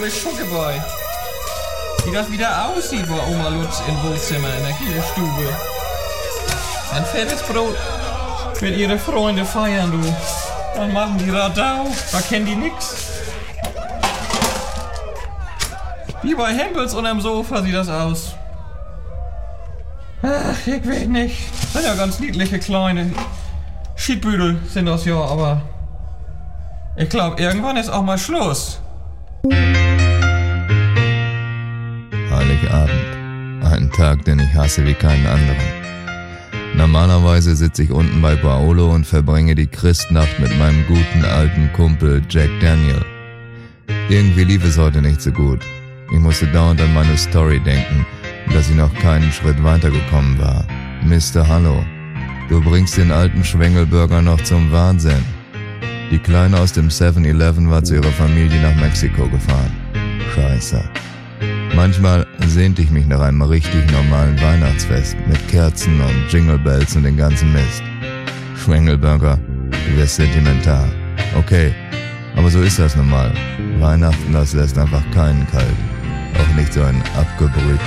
ihre Schuckeboy. Wie das wieder aussieht, wo Oma Lutz im Wohnzimmer in der Kühlstube. Ein fettes Brot mit ihre Freunde feiern, du. Dann machen die Radau, da kennen die nix. Wie bei Hempels unterm Sofa sieht das aus. Ach, ich weiß nicht. Sind ja ganz niedliche kleine Schiedbüdel sind das ja, aber ich glaube, irgendwann ist auch mal Schluss. Heiligabend. Ein Tag, den ich hasse wie keinen anderen. Normalerweise sitze ich unten bei Paolo und verbringe die Christnacht mit meinem guten alten Kumpel Jack Daniel. Irgendwie lief es heute nicht so gut. Ich musste dauernd an meine Story denken, dass ich noch keinen Schritt weitergekommen war. Mr. Hallo, du bringst den alten Schwengelburger noch zum Wahnsinn. Die Kleine aus dem 7-Eleven war zu ihrer Familie nach Mexiko gefahren. Scheiße. Manchmal sehnte ich mich nach einem richtig normalen Weihnachtsfest mit Kerzen und Jingle Bells und den ganzen Mist. Schwengelburger, du wirst sentimental. Okay, aber so ist das nun mal. Weihnachten, das lässt einfach keinen kalt. Auch nicht so einen abgebrühten